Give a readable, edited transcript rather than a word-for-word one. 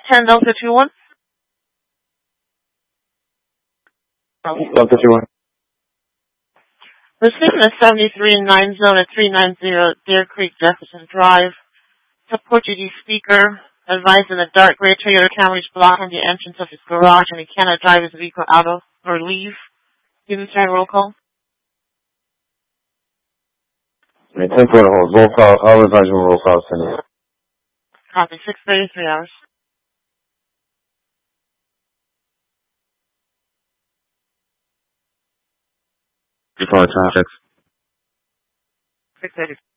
10 Delta 21. Delta 21. Receiving a 73-9 zone at 390 Deer Creek Jefferson Drive. It's a Portuguese speaker advising a dark gray Toyota Camry is blocking the entrance of his garage and he cannot drive his vehicle out of or leave. Give me a roll call. 10 quarter hold. Roll call. I'll advise you roll call. Send it. Copy. 6:33 hours. Before traffic. 6:30.